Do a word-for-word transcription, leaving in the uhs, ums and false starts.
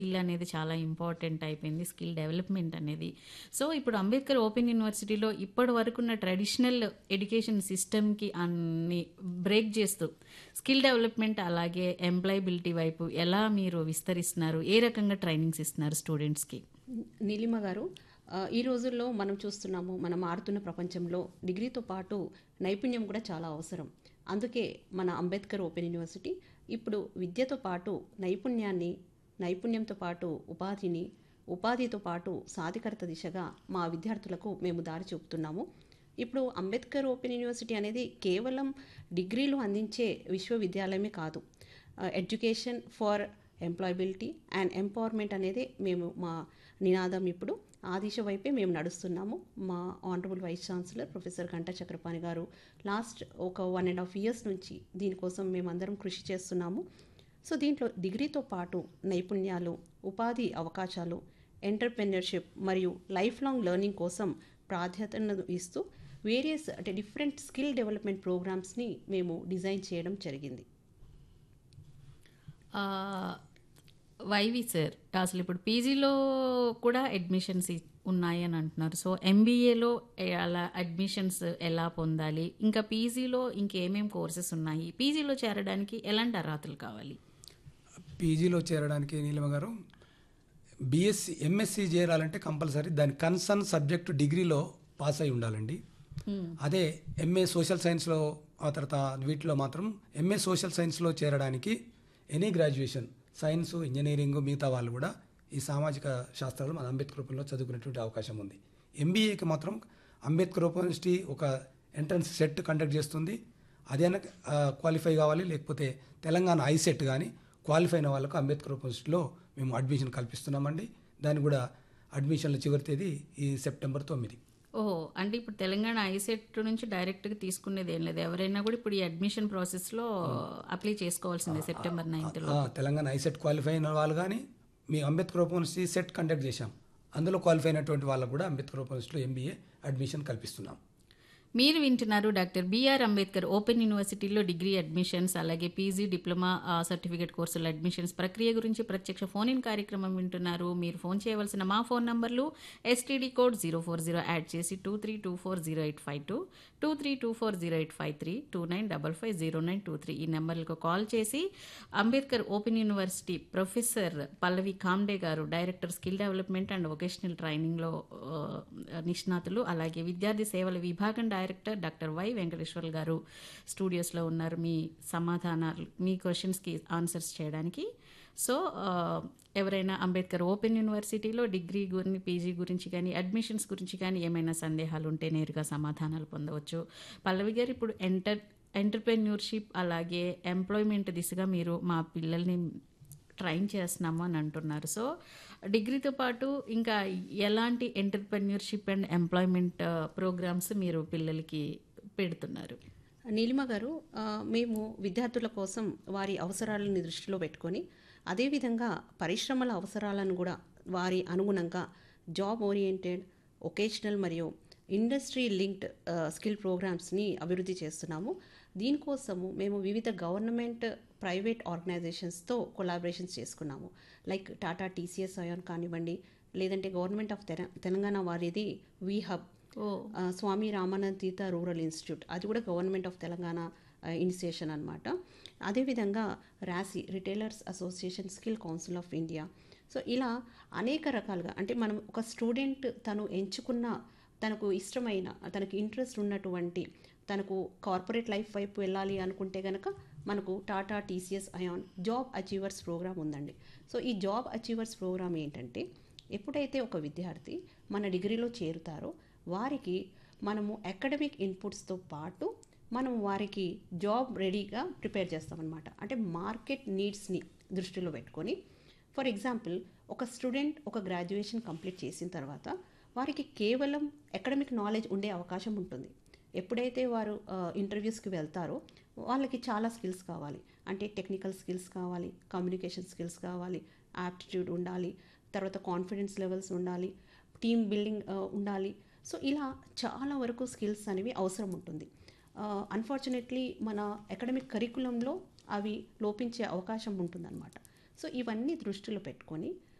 Skill అనేది చాలా important అయిపోయింది. స్కిల్ డెవలప్‌మెంట్ అనేది. సో, ఇప్పుడు అంబేద్కర్ ఓపెన్ యూనివర్సిటీలో ఇప్పటి వరకున్న ట్రెడిషనల్ ఎడ్యుకేషన్ సిస్టమ్‌కి అన్ని బ్రేక్ చేస్తూ స్కిల్ డెవలప్‌మెంట్ అలాగే ఎంప్లాయబిలిటీ వైపు ఎలా మీరు విస్తరిస్తున్నారు? ఏ రకంగా ట్రైనింగ్స్ ఇస్తున్నారు స్టూడెంట్స్‌కి? నీలిమ గారు, ఆహ్, ఈ రోజుల్లో మనం చూస్తున్నాము, మనం మారుతున్న ప్రపంచంలో డిగ్రీతో పాటు నైపుణ్యం కూడా చాలా అవసరం. అందుకే మన అంబేద్కర్ ఓపెన్ యూనివర్సిటీ ఇప్పుడు విద్యతో పాటు నైపుణ్యాన్ని, నైపుణ్యంతో పాటు ఉపాధిని, ఉపాధితో పాటు సాధికారత దిశగా మా విద్యార్థులకు మేము దారి చూపుతున్నాము. ఇప్పుడు అంబేద్కర్ ఓపెన్ యూనివర్సిటీ అనేది కేవలం డిగ్రీలు అందించే విశ్వవిద్యాలయమే కాదు. ఆహ్, education for employability and empowerment అనేది మేము మా నినాదం. ఇప్పుడు ఆ దిశ వైపే మేము నడుస్తున్నాము. మా honourable vice chancellor professor Ganta Chakrapani గారు లాస్ట్ ఒక వన్ అండ్ హాఫ్ ఇయర్స్ నుంచి దీనికోసం మేమందరం కృషి చేస్తున్నాము. సో దీంట్లో డిగ్రీతో పాటు నైపుణ్యాలు, ఉపాధి అవకాశాలు, ఎంటర్‌ప్రెన్యూర్‌షిప్ మరియు లైఫ్ లాంగ్ లెర్నింగ్ కోసం ప్రాధాన్యతను ఇస్తూ వేరియస్ అంటే డిఫరెంట్ స్కిల్ డెవలప్‌మెంట్ ప్రోగ్రామ్స్‌ని మేము డిజైన్ చేయడం జరిగింది. ఆహ్, వైవి సార్, అసలు ఇప్పుడు పీజీలో కూడా అడ్మిషన్స్ ఇ ఉన్నాయని అంటున్నారు. సో, ఎంబీఏలో ఎ అలా అడ్మిషన్స్ ఎలా పొందాలి? ఇంకా పీజీలో ఇంకేమేం కోర్సెస్ ఉన్నాయి? పీజీలో చేరడానికి ఎలాంటి అర్హతలు కావాలి? పీజీలో చేరడానికి నీలిమ గారు బీఎస్సీ ఎంఎస్సీ చేరాలంటే కంపల్సరీ దాని కన్సర్న్ సబ్జెక్టు డిగ్రీలో పాస్ అయి ఉండాలండి. హ్మ్. అదే ఎంఏ సోషల్ సైన్స్లో ఆ తర్వాత వీటిలో మాత్రం ఎంఏ సోషల్ సైన్స్లో చేరడానికి ఎనీ గ్రాడ్యుయేషన్ సైన్స్, ఇంజనీరింగ్ మిగతా వాళ్ళు కూడా ఈ సామాజిక శాస్త్రాలు మన అంబేద్కర్ ఓపెన్లో చదువుకునేటువంటి అవకాశం ఉంది. ఎంబీఏకి మాత్రం అంబేద్కర్ ఓపెన్ యూనివర్సిటీ ఒక ఎంట్రన్స్ సెట్ కండక్ట్ చేస్తుంది. అదేనా క్వాలిఫై కావాలి, లేకపోతే తెలంగాణ ఐసెట్ కానీ క్వాలిఫై అయిన వాళ్ళకు అంబేద్కర్ ఓపెన్ యూనివర్సిటీలో మేము అడ్మిషన్ కల్పిస్తున్నామండి. దాన్ని కూడా అడ్మిషన్ల చివరి తేదీ ఈ సెప్టెంబర్ తొమ్మిది. ఓహో! అంటే ఇప్పుడు తెలంగాణ ఐసెట్ నుంచి డైరెక్ట్‌గా తీసుకునేది ఏం లేదు. ఎవరైనా కూడా ఇప్పుడు ఈ అడ్మిషన్ ప్రాసెస్‌లో అప్లై చేసుకోవాల్సిందే సెప్టెంబర్ నైన్త్‌లో. ఆ, తెలంగాణ ఐసెట్ క్వాలిఫై అయిన వాళ్ళు కానీ మీ Ambedkar open university set conduct చేశాం. అందులో క్వాలిఫై అయినటువంటి వాళ్ళకు కూడా అంబేద్కర్ ఓపెన్ యూనివర్సిటీలో ఎంబీఏ అడ్మిషన్ కల్పిస్తున్నాం. మీరు వింటున్నారు డాక్టర్ బిఆర్ అంబేద్కర్ ఓపెన్ యూనివర్సిటీలో డిగ్రీ అడ్మిషన్స్ అలాగే పీజీ, డిప్లొమా ఆ, సర్టిఫికేట్ కోర్సుల అడ్మిషన్స్ ప్రక్రియ గురించి ప్రత్యక్ష ఫోన్ ఇన్ కార్యక్రమం వింటున్నారు. మీరు ఫోన్ చేయవలసిన మా ఫోన్ నంబర్లు STD code zero four zero add చేసి two three two four zero eight five two, two three two four zero eight five three, two nine double five zero nine two three ఈ నెంబర్లకు call చేసి Ambedkar open university professor పల్లవి Comte గారు, director skill development and vocational ట్రైనింగ్లో ఆ, నిష్ణాతులు, అలాగే విద్యార్థి సేవల విభాగం డైరెక్టర్ డాక్టర్ వై వెంకటేశ్వర్ గారు స్టూడియోస్లో ఉన్నారు మీ సమాధానాలు, మీ క్వశ్చన్స్కి ఆన్సర్స్ చేయడానికి. సో ఆ, ఎవరైనా అంబేద్కర్ ఓపెన్ యూనివర్సిటీలో డిగ్రీ గురించి, పీజీ గురించి కానీ అడ్మిషన్స్ గురించి కానీ ఏమైనా సందేహాలు ఉంటే నేరుగా సమాధానాలు పొందవచ్చు. పల్లవి గారు, ఇప్పుడు ఎంటర్ ఎంటర్‌ప్రెన్యూర్‌షిప్ అలాగే ఎంప్లాయ్మెంట్ దిశగా మీరు మా పిల్లల్ని ట్రైన్ చేస్తున్నాము అని అంటున్నారు. సో, డిగ్రీతో పాటు ఇంకా ఎలాంటి ఎంటర్‌ప్రెన్యూర్‌షిప్ అండ్ ఎంప్లాయ్మెంట్ ప్రోగ్రామ్స్ మీరు పిల్లలకి పెడుతున్నారు? నీలిమ గారు, ఆహ్, మేము విద్యార్థుల కోసం వారి అవసరాలను దృష్టిలో పెట్టుకొని, అదేవిధంగా పరిశ్రమల అవసరాలను కూడా వారి అనుగుణంగా జాబ్ ఓరియంటెడ్, వొకేషనల్ మరియు ఇండస్ట్రీ లింక్డ్ ఆహ్, స్కిల్ ప్రోగ్రామ్స్‌ని అభివృద్ధి చేస్తున్నాము. దీనికోసము మేము వివిధ గవర్నమెంట్, ప్రైవేట్ ఆర్గనైజేషన్స్‌తో కొలాబరేషన్స్ చేసుకున్నాము. లైక్ టాటా టీసీఎస్ అయాన్ కానివ్వండి, లేదంటే గవర్నమెంట్ ఆఫ్ తెల తెలంగాణ వారిది వి హబ్, ఓ ఆ, స్వామి రామానంద తీర్థ రూరల్ ఇన్స్టిట్యూట్, అది కూడా గవర్నమెంట్ ఆఫ్ తెలంగాణ ఇనిషియేషన్ అనమాట. అదేవిధంగా రాసి retailers association, skill council of India. So ఇలా అనేక రకాలుగా, అంటే మనం ఒక స్టూడెంట్ తను ఎంచుకున్న, తనకు ఇష్టమైన, తనకు ఇంట్రెస్ట్ ఉన్నటువంటి, తనకు కార్పొరేట్ లైఫ్ వైపు వెళ్ళాలి అనుకుంటే కనుక మనకు Tata TCS ion job achievers programme ఉందండి. సో ఈ జాబ్ అచీవర్స్ ప్రోగ్రామ్ ఏంటంటే, ఎప్పుడైతే ఒక విద్యార్థి మన డిగ్రీలో చేరుతారో వారికి మనము అకాడమిక్ ఇన్పుట్స్తో పాటు మనం వారికి జాబ్ రెడీగా ప్రిపేర్ చేస్తామన్నమాట. అంటే మార్కెట్ నీడ్స్ని దృష్టిలో పెట్టుకొని, ఫర్ ఎగ్జాంపుల్ ఒక స్టూడెంట్ ఒక గ్రాడ్యుయేషన్ కంప్లీట్ చేసిన తర్వాత వారికి కేవలం అకాడమిక్ నాలెడ్జ్ ఉండే అవకాశం ఉంటుంది. ఎప్పుడైతే వారు ఇంటర్వ్యూస్కి వెళ్తారో వాళ్ళకి చాలా స్కిల్స్ కావాలి. అంటే టెక్నికల్ స్కిల్స్ కావాలి, కమ్యూనికేషన్ స్కిల్స్ కావాలి, యాప్టిట్యూడ్ ఉండాలి, తర్వాత కాన్ఫిడెన్స్ లెవెల్స్ ఉండాలి, టీమ్ బిల్డింగ్ ఉండాలి. సో ఇలా చాలా వరకు స్కిల్స్ అనేవి అవసరం ఉంటుంది. అన్ఫార్చునేట్లీ మన అకాడమిక్ కరికులంలో అవి లోపించే అవకాశం ఉంటుందన్నమాట. సో ఇవన్నీ దృష్టిలో పెట్టుకొని